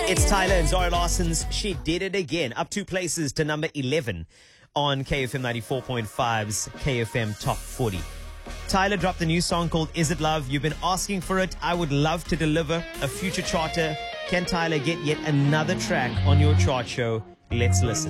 It's Tyler and Zara Larson's She Did It Again. Up 2 places to number 11 on KFM 94.5's KFM Top 40. Tyler dropped a new song called Is It Love? You've been asking for it. I would love to deliver a future charter. Can Tyler get yet another track on your chart show? Let's listen.